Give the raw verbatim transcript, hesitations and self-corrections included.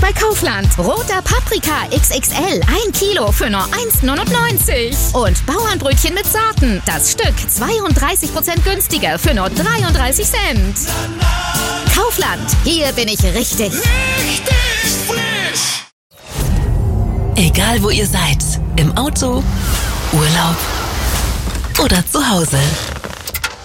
bei Kaufland. Roter Paprika X X L, ein Kilo für nur eins neunundneunzig. Und Bauernbrötchen mit Sorten, das Stück zweiunddreißig Prozent günstiger für nur dreiunddreißig Cent. Kaufland, hier bin ich richtig. Richtig frisch! Egal wo ihr seid, im Auto, Urlaub oder zu Hause.